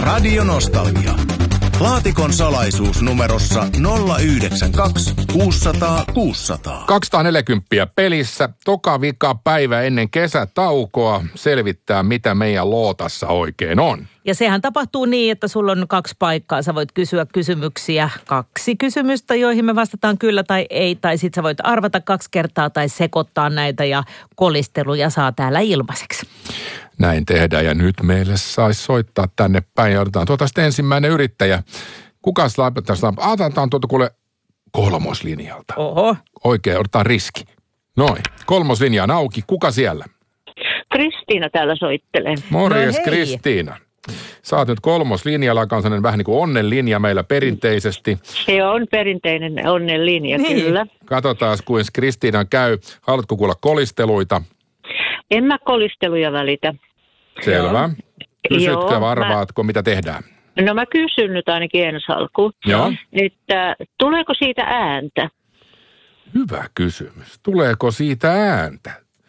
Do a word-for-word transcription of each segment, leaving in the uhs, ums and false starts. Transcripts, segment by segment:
Radio Nostalgia. Laatikon salaisuus numerossa nolla yhdeksän kaksi kuusi nolla nolla kuusi nolla nolla. kaksisataaneljäkymmentä pelissä. Toka vika päivä ennen kesätaukoa selvittää, mitä meidän lootassa oikein on. Ja sehän tapahtuu niin, että sulla on kaksi paikkaa. Sä voit kysyä kysymyksiä, kaksi kysymystä, joihin me vastataan kyllä tai ei. Tai sit sä voit arvata kaksi kertaa tai sekoittaa näitä ja kolistelu ja saa täällä ilmaiseksi. Näin tehdään ja nyt meille saisi soittaa tänne päin ja otetaan tuota sitten ensimmäinen yrittäjä. Kukas laittaa? Otetaan tuota kuule kolmoslinjalta. Oho. Oikein, otetaan riski. Noin, kolmoslinja on auki. Kuka siellä? Kristiina täällä soittelee. Morjes No hei. Kristiina. Sä oot nyt kolmoslinjalla, joka on sellainen vähän niin kuin onnenlinja meillä perinteisesti. Se on perinteinen onnenlinja, Niin. kyllä. Katsotaan, kuinka Kristiina käy. Haluatko kuulla kolisteluita? En mä kolisteluja välitä. Selvä. Kysytkö, Joo, arvaatko, mitä tehdään? No mä kysyn nyt ainakin ensi alkuun. Joo. Että tuleeko siitä ääntä? Hyvä kysymys. Tuleeko siitä ääntä?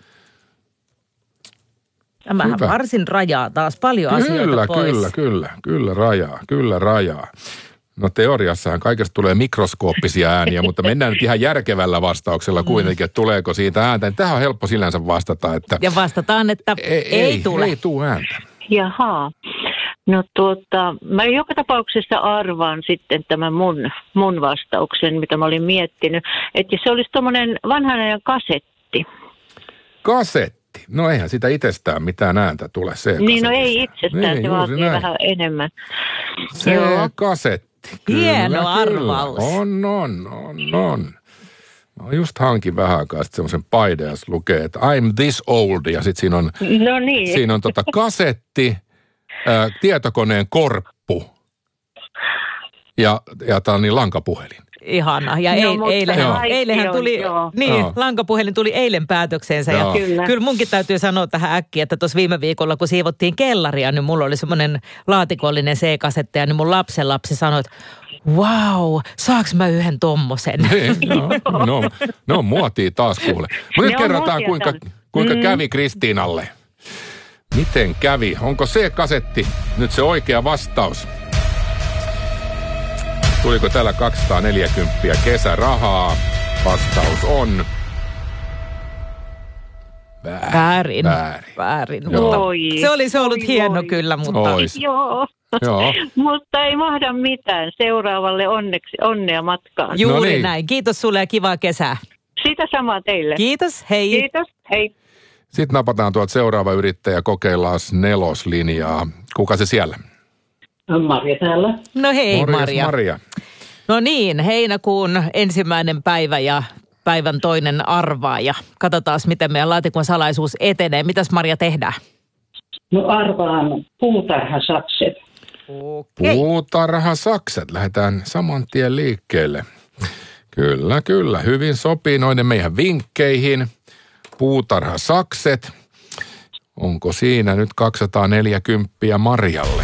Tämähän Hyvä. varsin rajaa taas paljon asioita Kyllä, pois. kyllä, kyllä, kyllä rajaa, kyllä rajaa. No teoriassahan kaikesta tulee mikroskooppisia ääniä, mutta mennään nyt ihan järkevällä vastauksella kuitenkin, että tuleeko siitä ääntä. Tähän on helppo sillänsä vastata, että Ja vastataan, että ei, ei, ei tule. Ei tule ääntä. Jaha. No tuota, mä joka tapauksessa arvaan sitten tämän mun, mun vastauksen, mitä mä olin miettinyt. Että se olisi tommonen vanhan ajan kasetti. Kasetti. No eihän sitä itsestään mitään ääntä tule se Niin no kasetista. ei itsestään, Niin, se juuri vaatii näin. vähän enemmän. Se Joo. kasetti. Hieno Kyllä, arvaus. Kyllä. On, on, on, on. Mä just hankin vähän aikaa sitten semmoisen paiden, jossa lukee, että I'm this old. Ja sitten siinä on, No niin. siinä on tota kasetti, ää, tietokoneen korppu ja, ja tää on niin lankapuhelin. Ihana. Ja No, ei, mutta eilenhän, kaikki eilenhän on, tuli, joo. niin, Joo. lankapuhelin tuli eilen päätökseensä. Joo. Ja Kyllä. kyllä munkin täytyy sanoa tähän äkkiä, että tuossa viime viikolla, kun siivottiin kellaria, niin mulla oli semmoinen laatikollinen C-kasetteja, niin mun lapsenlapsi sanoi, että wow, saaks mä yhden tommosen? Niin, no, no, no muotia taas kuule. Mutta nyt Ne on kerrotaan, muotia kuinka, taas. kuinka Mm. kävi Kristiinalle. Miten kävi? Onko se kasetti nyt se oikea vastaus? Tuliko täällä kaksisataaneljäkymmentä kesärahaa? Vastaus on väärin. Väärin. Väärin. Väärin. Joo. Mutta Oi, se olisi ollut oi, hieno oi. kyllä, mutta Ois. Joo. Joo. Mutta ei mahda mitään. Seuraavalle onneksi, onnea matkaan. juuri No niin. näin. Kiitos sulle ja kivaa kesää. Sitä samaa teille. Kiitos, hei. Kiitos, hei. Sitten napataan tuolta seuraava yrittäjä, kokeillaan neloslinjaa. Kuka se siellä? Marja täällä. No hei Morjes, Maria. Maria. No niin, heinäkuun ensimmäinen päivä ja päivän toinen arvaaja. Katsotaan, miten meidän laatikon salaisuus etenee. Mitäs Maria tehdään? No arvaan puutarhasakset. Okei. Puutarhasakset. Lähdetään saman tien liikkeelle. Kyllä, kyllä. Hyvin sopii noiden meidän vinkkeihin. Puutarhasakset. Onko siinä nyt kaksisataaneljäkymmentä Marjalle?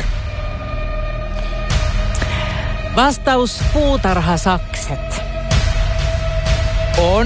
Vastaus puutarhasakset on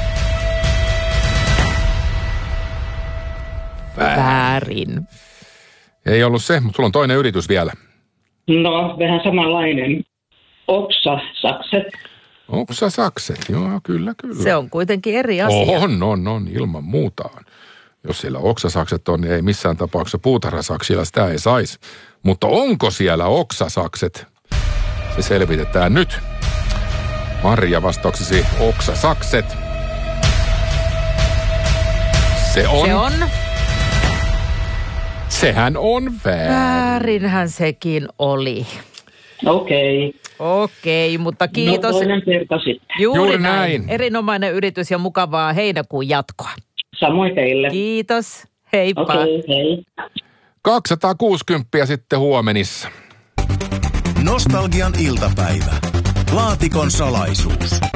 väärin. Ei ollut se, mutta sulla on toinen yritys vielä. No, vähän samanlainen. Oksasakset. Oksasakset, joo, kyllä, kyllä. Se on kuitenkin eri asia. On, on, on, ilman muuta on. Jos siellä oksasakset on, niin ei missään tapauksessa puutarhasaksilla sitä ei saisi. Mutta onko siellä oksasakset? Se selvitetään nyt. Marja, vastauksesi oksasakset. Se on. Se on Sehän on väärin. väärinhän sekin oli. Okei. Okei, mutta kiitos. No toinen kerta sitten. Juuri, Juuri näin. näin. Erinomainen yritys ja mukavaa heinäkuun jatkoa. Samoin teille. Kiitos. Heippa. Okei, hei. kaksisataakuusikymmentä sitten huomenissa. Nostalgian iltapäivä. Laatikon salaisuus.